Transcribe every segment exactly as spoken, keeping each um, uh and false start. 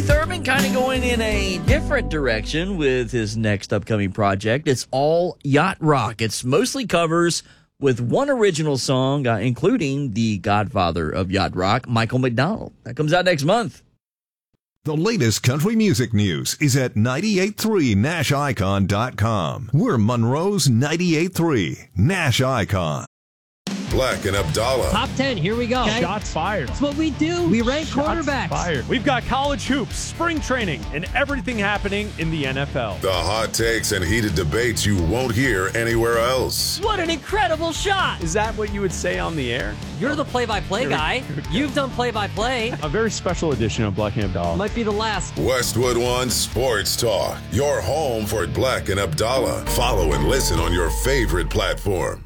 Thurman kind of going in a different direction with his next upcoming project. It's all yacht rock. It's mostly covers with one original song, uh, including the godfather of yacht rock, Michael McDonald. That comes out next month. The latest country music news is at ninety-eight point three Nash Icon dot com. We're Monroe's ninety-eight point three Nash Icon. Black and Abdallah. Top ten, here we go. Okay. Shots fired. That's what we do. We rank Shots quarterbacks. Fired. We've got college hoops, spring training, and everything happening in the N F L. The hot takes and heated debates you won't hear anywhere else. What an incredible shot. Is that what you would say on the air? You're the play-by-play guy. You've done play-by-play. A very special edition of Black and Abdallah. Might be the last. Westwood One Sports Talk. Your home for Black and Abdallah. Follow and listen on your favorite platform.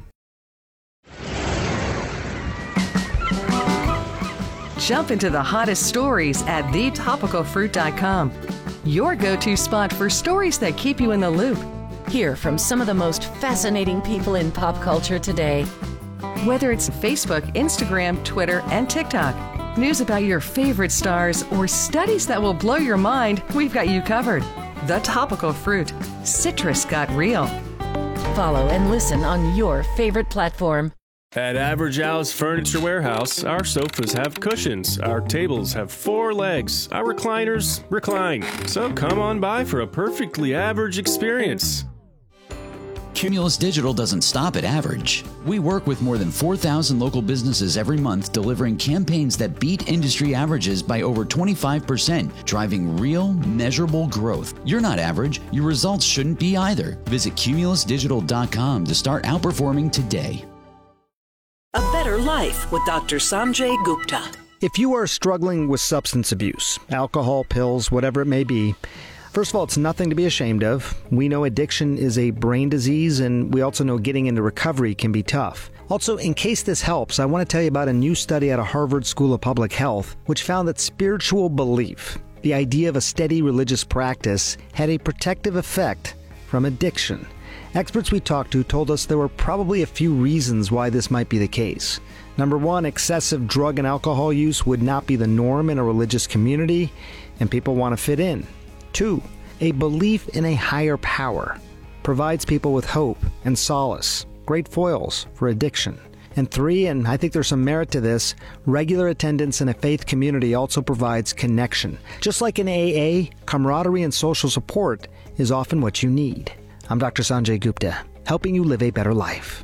Jump into the hottest stories at the topical fruit dot com. Your go-to spot for stories that keep you in the loop. Hear from some of the most fascinating people in pop culture today. Whether it's Facebook, Instagram, Twitter, and TikTok, news about your favorite stars, or studies that will blow your mind, we've got you covered. The Topical Fruit. Citrus got real. Follow and listen on your favorite platform. At Average House Furniture Warehouse, our sofas have cushions, our tables have four legs, our recliners recline. So come on by for a perfectly average experience. Cumulus Digital doesn't stop at average. We work with more than four thousand local businesses every month, delivering campaigns that beat industry averages by over twenty-five percent, driving real, measurable growth. You're not average. Your results shouldn't be either. Visit cumulus digital dot com to start outperforming today. A Better Life with Doctor Sanjay Gupta. If you are struggling with substance abuse, alcohol, pills, whatever it may be, first of all, it's nothing to be ashamed of. We know addiction is a brain disease, and we also know getting into recovery can be tough. Also, in case this helps, I want to tell you about a new study out of Harvard School of Public Health, which found that spiritual belief, the idea of a steady religious practice, had a protective effect from addiction. Experts we talked to told us there were probably a few reasons why this might be the case. Number one, excessive drug and alcohol use would not be the norm in a religious community, and people want to fit in. Two, a belief in a higher power provides people with hope and solace, great foils for addiction. And three, and I think there's some merit to this, regular attendance in a faith community also provides connection. Just like in A A, camaraderie and social support is often what you need. I'm Doctor Sanjay Gupta, helping you live a better life.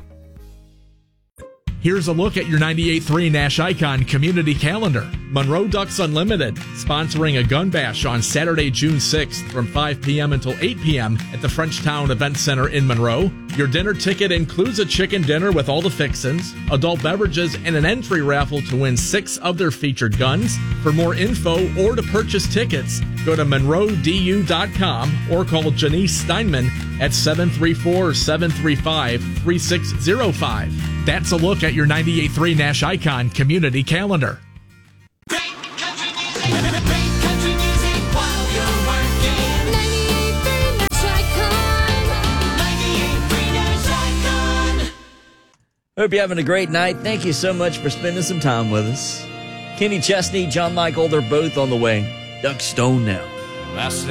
Here's a look at your ninety-eight point three Nash Icon community calendar. Monroe Ducks Unlimited, sponsoring a gun bash on Saturday, June sixth from five p.m. until eight p.m. at the Frenchtown Event Center in Monroe. Your dinner ticket includes a chicken dinner with all the fixins, adult beverages, and an entry raffle to win six of their featured guns. For more info or to purchase tickets, go to monroe d u dot com or call Janice Steinman at seven three four, seven three five, three six zero five. That's a look at your ninety-eight point three Nash Icon community calendar. Great country music, great country music while you're working. ninety-eight point three Nash Icon. ninety-eight point three Nash Icon. Hope you're having a great night. Thank you so much for spending some time with us. Kenny Chesney, John Michael, they're both on the way. Duck Stone now. I